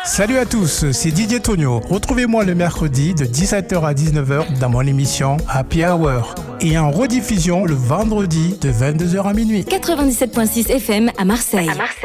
Salut à tous, c'est Didier Tonio. Retrouvez-moi le mercredi de 17h à 19h dans mon émission Happy Hour et en rediffusion le vendredi de 22h à minuit. 97.6 FM à Marseille.